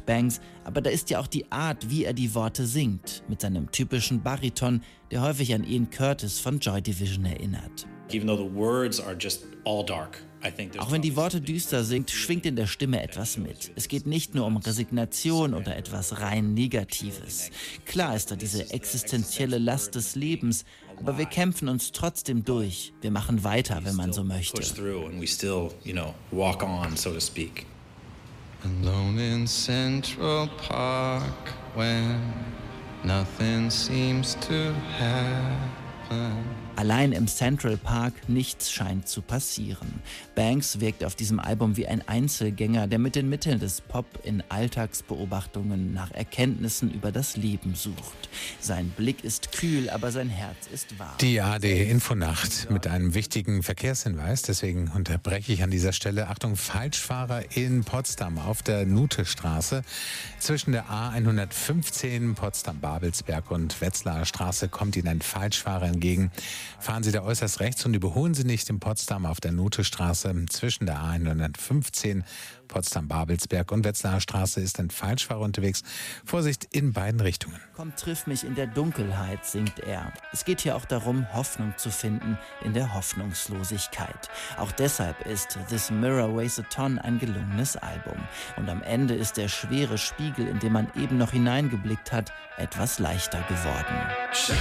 Banks, aber da ist ja auch die Art, wie er die Worte singt, mit seinem typischen Bariton, der häufig an Ian Curtis von Joy Division erinnert. Auch wenn die Worte düster sind, schwingt in der Stimme etwas mit. Es geht nicht nur um Resignation oder etwas rein Negatives. Klar ist da diese existenzielle Last des Lebens, aber wir kämpfen uns trotzdem durch. Wir machen weiter, wenn man so möchte. Alone in Central Park when nothing seems to happen. Allein im Central Park, nichts scheint zu passieren. Banks wirkt auf diesem Album wie ein Einzelgänger, der mit den Mitteln des Pop in Alltagsbeobachtungen nach Erkenntnissen über das Leben sucht. Sein Blick ist kühl, aber sein Herz ist warm. Die ARD-Infonacht mit einem wichtigen Verkehrshinweis. Deswegen unterbreche ich an dieser Stelle. Achtung, Falschfahrer in Potsdam auf der Nuthestraße. Zwischen der A115 Potsdam-Babelsberg und Wetzlarer Straße kommt Ihnen ein Falschfahrer entgegen. Fahren Sie da äußerst rechts und überholen Sie nicht in Potsdam auf der Nuthestraße. Zwischen der A115 Potsdam-Babelsberg und Wetzlarer Straße ist ein Falschfahrer unterwegs. Vorsicht in beiden Richtungen. Komm, triff mich in der Dunkelheit, singt er. Es geht hier auch darum, Hoffnung zu finden in der Hoffnungslosigkeit. Auch deshalb ist This Mirror Weighs a Ton ein gelungenes Album. Und am Ende ist der schwere Spiegel, in den man eben noch hineingeblickt hat, etwas leichter geworden.